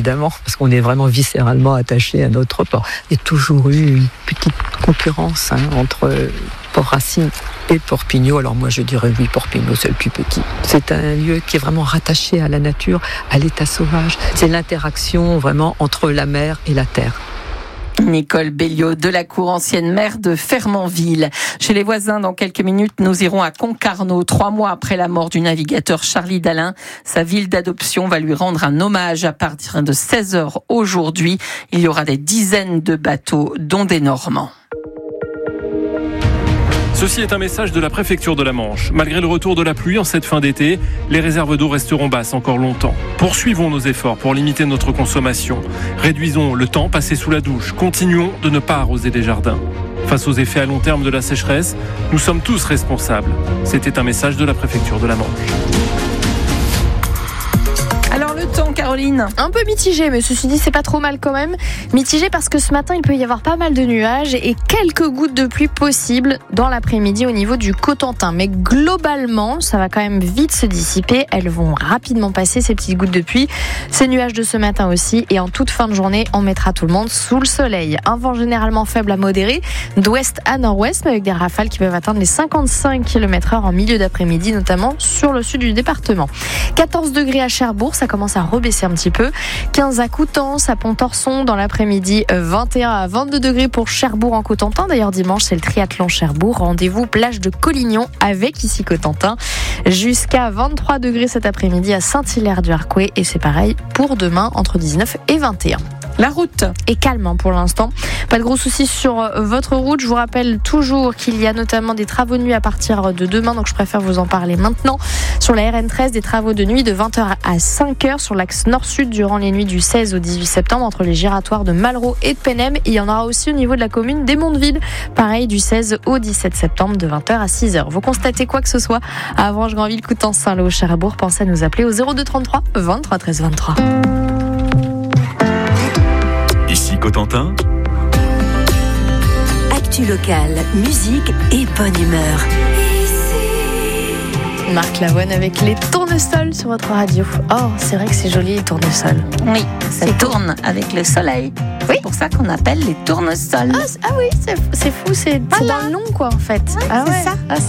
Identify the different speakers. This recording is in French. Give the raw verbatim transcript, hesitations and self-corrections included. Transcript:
Speaker 1: évidemment, parce qu'on est vraiment viscéralement attaché à notre port. Il y a toujours eu une petite concurrence hein, entre Port-Racine et Port-Pignot. Alors moi je dirais oui, Port-Pignot c'est le plus petit. C'est un lieu qui est vraiment rattaché à la nature, à l'état sauvage. C'est l'interaction vraiment entre la mer et la terre.
Speaker 2: Nicole Belliot de la Cour, ancienne maire de Fermanville. Chez les voisins, dans quelques minutes, nous irons à Concarneau. Trois mois après la mort du navigateur Charlie Dalin, sa ville d'adoption va lui rendre un hommage à partir de seize heures aujourd'hui. Il y aura des dizaines de bateaux, dont des Normands.
Speaker 3: Ceci est un message de la préfecture de la Manche. Malgré le retour de la pluie en cette fin d'été, les réserves d'eau resteront basses encore longtemps. Poursuivons nos efforts pour limiter notre consommation. Réduisons le temps passé sous la douche. Continuons de ne pas arroser les jardins. Face aux effets à long terme de la sécheresse, nous sommes tous responsables. C'était un message de la préfecture de la Manche.
Speaker 2: Alors le temps, Caroline ?
Speaker 4: Un peu mitigé, mais ceci dit, c'est pas trop mal quand même. Mitigé parce que ce matin, il peut y avoir pas mal de nuages et quelques gouttes de pluie possibles dans l'après-midi au niveau du Cotentin. Mais globalement, ça va quand même vite se dissiper. Elles vont rapidement passer, ces petites gouttes de pluie. Ces nuages de ce matin aussi. Et en toute fin de journée, on mettra tout le monde sous le soleil. Un vent généralement faible à modéré, d'ouest à nord-ouest, mais avec des rafales qui peuvent atteindre les cinquante-cinq kilomètres heure en milieu d'après-midi, notamment sur le sud du département. quatorze degrés à Cherbourg, ça commence à rebaisser un petit peu. quinze à Coutances, à Pontorson dans l'après-midi. vingt et un à vingt-deux degrés pour Cherbourg en Cotentin. D'ailleurs, dimanche, c'est le triathlon Cherbourg. Rendez-vous plage de Collignon avec ici Cotentin. Jusqu'à vingt-trois degrés cet après-midi à Saint-Hilaire-du-Harcouët. Et c'est pareil pour demain entre dix-neuf et vingt et un.
Speaker 2: La route
Speaker 4: est calme hein, pour l'instant. Pas de gros soucis sur votre route. Je vous rappelle toujours qu'il y a notamment des travaux de nuit à partir de demain, donc je préfère vous en parler maintenant. Sur la R N treize, des travaux de nuit de vingt heures à cinq heures sur l'axe nord-sud durant les nuits du seize au dix-huit septembre entre les giratoires de Malraux et de Penem. Il y en aura aussi au niveau de la commune d'Émonteville. Pareil du seize au dix-sept septembre de vingt heures à six heures. Vous constatez quoi que ce soit à Avranches, Granville, Coutances, Saint-Lô, Cherbourg, pensez à nous appeler au zéro deux trente-trois vingt-trois treize vingt-trois.
Speaker 5: Ici Cotentin.
Speaker 6: Actu locale, musique et bonne humeur.
Speaker 4: Marc Lavoine avec les tournesols sur votre radio. Oh, c'est vrai que c'est joli les tournesols.
Speaker 2: Oui, ça tourne avec le soleil.
Speaker 4: Oui.
Speaker 2: C'est pour ça qu'on appelle les tournesols.
Speaker 4: Ah, ah oui, c'est, c'est fou, c'est, c'est dans le long quoi en fait.
Speaker 2: Ouais,
Speaker 4: ah
Speaker 2: c'est
Speaker 4: ouais.
Speaker 2: ça.
Speaker 4: Ah,